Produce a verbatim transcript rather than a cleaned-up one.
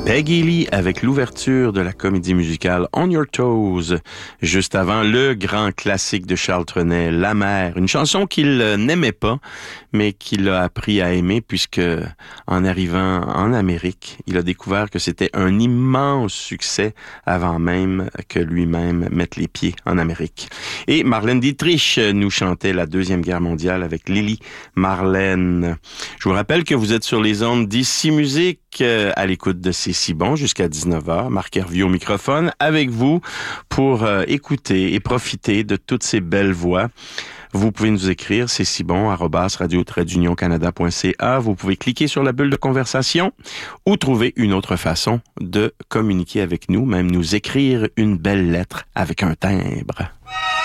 Peggy Lee avec l'ouverture de la comédie musicale On Your Toes. Juste avant, le grand classique de Charles Trenet, La Mer. Une chanson qu'il n'aimait pas, mais qu'il a appris à aimer puisque, en arrivant en Amérique, il a découvert que c'était un immense succès avant même que lui-même mette les pieds en Amérique. Et Marlène Dietrich nous chantait la Deuxième Guerre mondiale avec Lily Marlène. Je vous rappelle que vous êtes sur les ondes d'Ici Musique, à l'écoute de C'est si bon jusqu'à dix-neuf heures. Marc Hervieux au microphone avec vous pour euh, écouter et profiter de toutes ces belles voix. Vous pouvez nous écrire, c'est si bon, arobase radio trait d'union canada point c a. Vous pouvez cliquer sur la bulle de conversation ou trouver une autre façon de communiquer avec nous, même nous écrire une belle lettre avec un timbre.